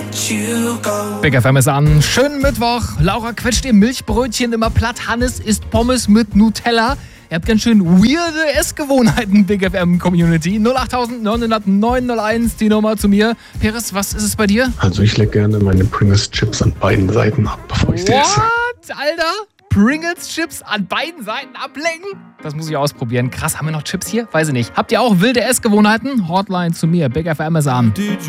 Big FM ist an. Schönen Mittwoch. Laura quetscht ihr Milchbrötchen immer platt. Hannes isst Pommes mit Nutella. Ihr habt ganz schön weirde Essgewohnheiten, Big FM Community. 08901, die Nummer zu mir. Peres, was ist es bei dir? Also ich lecke gerne meine Pringles Chips an beiden Seiten ab, bevor ich sie esse. What, Alter? Pringles Chips an beiden Seiten ablecken? Das muss ich ausprobieren. Krass, haben wir noch Chips hier? Weiß ich nicht. Habt ihr auch wilde Essgewohnheiten? Hotline zu mir. Big FM ist an.